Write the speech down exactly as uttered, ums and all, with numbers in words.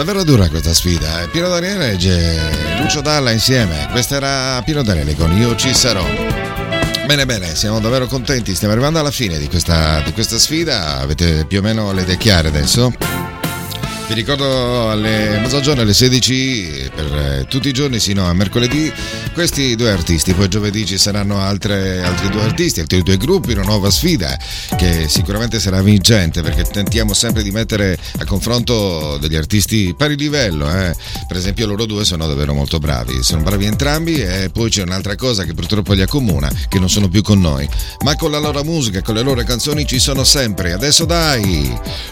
Davvero dura questa sfida, eh? Pino Daniele e Lucio Dalla insieme. Questa era Pino Daniele con Io ci sarò. Bene bene, siamo davvero contenti, stiamo arrivando alla fine di questa, di questa sfida. Avete più o meno le idee chiare adesso? Vi ricordo alle mezzogiorno alle sedici per eh, tutti i giorni sino a mercoledì questi due artisti, poi giovedì ci saranno altre, altri due artisti, altri due gruppi, una nuova sfida che sicuramente sarà vincente perché tentiamo sempre di mettere a confronto degli artisti pari livello, eh. Per esempio loro due sono davvero molto bravi, sono bravi entrambi e poi c'è un'altra cosa che purtroppo li accomuna, che non sono più con noi, ma con la loro musica, con le loro canzoni ci sono sempre. Adesso dai!